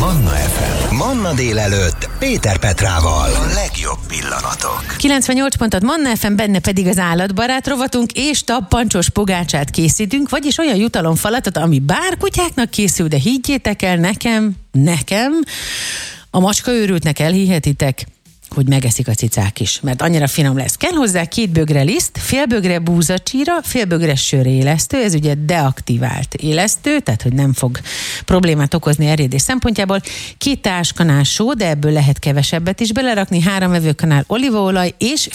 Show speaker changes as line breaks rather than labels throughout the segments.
Manna FM. Manna délelőtt Péter Petrával. A legjobb pillanatok.
98 pontot Manna FM, benne pedig az állatbarát rovatunk, és tappancsos pogácsát készítünk, vagyis olyan jutalomfalatot, ami bár kutyáknak készül, de higgyétek el nekem, a macska őrültnek elhihetitek, hogy megeszik a cicák is, mert annyira finom lesz. Kell hozzá 2 bögre liszt, fél bögre búzacsíra, fél bögre sörélesztő, ez ugye deaktivált élesztő, tehát hogy nem fog problémát okozni erjedés szempontjából, 2 teáskanál só, de ebből lehet kevesebbet is belerakni, 3 evőkanál olívaolaj, és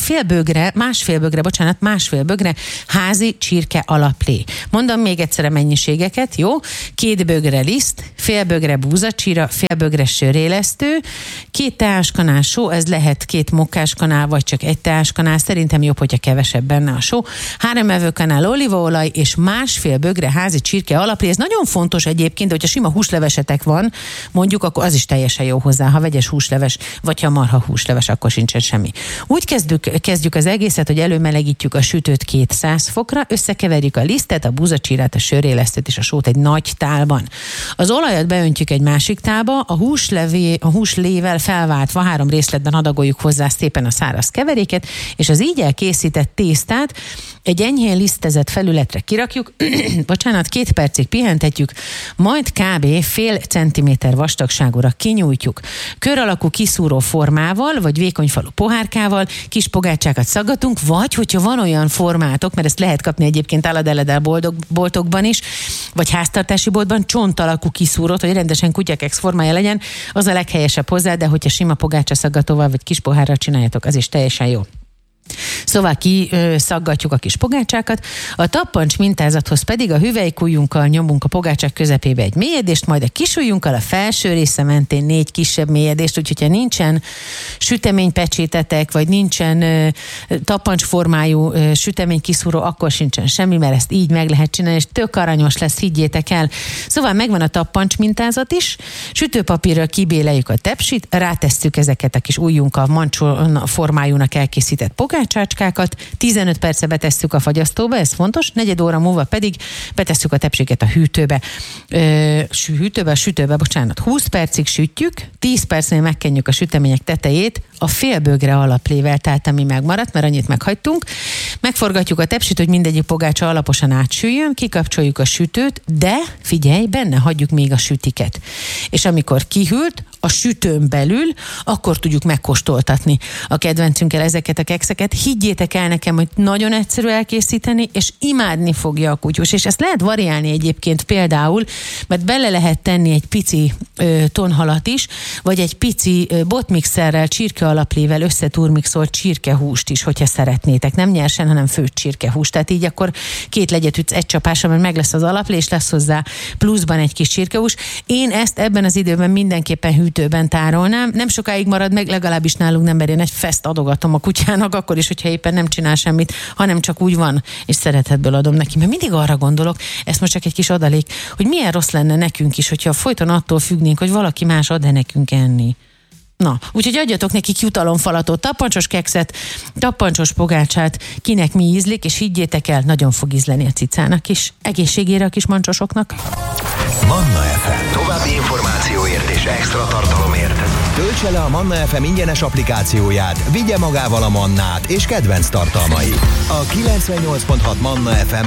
másfél bögre házi csirke alaplé. Mondom még egyszer a mennyiségeket, jó? 2 bögre liszt, fél bögre búzacsíra, fél bögre sörélesztő, 2 teáskanál só, ez lehet 2 mokkáskanál, vagy csak 1 teáskanál, szerintem jobb, hogyha kevesebb benne a só, 3 evőkanál olívaolaj, és másfél bögre házi csirke alaplé. Ez nagyon fontos egyébként, hogyha sima húslevesetek van, mondjuk, akkor az is teljesen jó hozzá, ha vegyes húsleves, vagy ha marha húsleves, akkor sincsen semmi. Úgy kezdjük az egészet, hogy előmelegítjük a sütőt 200 fokra, összekeverjük a lisztet, a búzacsírát, a sörélesztőt és a sót egy nagy tálban. Az olajat beöntjük egy másik tálba, a húslével felváltva 3 részletben adagoljuk hozzá szépen a száraz keveréket, és az így elkészített tésztát egy enyhén lisztezett felületre kirakjuk, 2 percig pihentetjük, majd kb. fél centiméter vastagságúra kinyújtjuk. Kör alakú kiszúró formával, vagy vékonyfalú pohárkával kis pogácsákat szaggatunk, vagy hogyha van olyan formátok, mert ezt lehet kapni egyébként álladeledel boltokban is, vagy háztartási boltban, csont alakú kiszúrót, hogy rendesen kutyakeks formája legyen, az a leghelyesebb hozzá, de hogyha sima pogácsa szaggatóval vagy kis pohárral csináljátok, az is teljesen jó. Szóval kiszaggatjuk a kis pogácsákat, a tappancs mintázathoz pedig a hüvelykujjunkkal nyomunk a pogácsák közepébe egy mélyedést, majd a kis ujjunkkal a felső része mentén 4 kisebb mélyedést, úgyhogy ha nincsen süteménypecsétetek, vagy nincsen tappancs formájú süteménykiszúró, akkor sincsen semmi, mert ezt így meg lehet csinálni, és tök aranyos lesz, higgyétek el. Szóval megvan a tappancs mintázat is, sütőpapírral kibéleljük a tepsit, rátesszük ezeket a kis ujjunkkal mancsó formájúnak elkészített pogácsácskákat, 15 perce betesszük a fagyasztóba, ez fontos, 4 óra múlva pedig betesszük a tepsiket a hűtőbe, 20 percig sütjük, 10 percnél megkenjük a sütemények tetejét a fél bögre alaplével, tehát ami megmaradt, mert annyit meghagytunk, megforgatjuk a tepsit, hogy mindegyik pogácsa alaposan átsüljön, kikapcsoljuk a sütőt, de figyelj, benne hagyjuk még a sütiket. És amikor kihűlt, a sütőn belül, akkor tudjuk megkóstoltatni a kedvencünkkel ezeket a kekszeket. Higgyétek el nekem, hogy nagyon egyszerű elkészíteni, és imádni fogja a kutyus. És ezt lehet variálni egyébként például, mert bele lehet tenni egy pici tonhalat is, vagy egy pici botmixerrel, csirkealaplével összetúrmixolt csirkehúst is, hogyha szeretnétek. Nem nyersen, hanem főtt csirkehúst. Tehát így akkor 2 legyet ütsz egy csapásra, mert meg lesz az alaplé, és lesz hozzá pluszban egy kis csirkehús. Én ezt ebben az időben mindenképpen hűtőben tárolnám. Nem sokáig marad meg, legalábbis nálunk nem, mert én egy feszt adogatom a kutyának, akkor is, hogyha éppen nem csinál semmit, hanem csak úgy van, és szeretetből adom neki. Mert mindig arra gondolok, ez most csak egy kis adalék, hogy milyen rossz lenne nekünk is, hogyha folyton attól függnénk, hogy valaki más ad-e nekünk enni. Na, úgyhogy adjatok nekik jutalomfalatot, tappancsos kekszet, tappancsos pogácsát, kinek mi ízlik, és higgyétek el, nagyon fog ízleni a cicának is. Egészségére a kis mancsosoknak.
Manna FM. További információért és extra tartalomért töltse le a Manna FM ingyenes applikációját, vigye magával a mannát és kedvenc tartalmait. A 98.6 Manna FM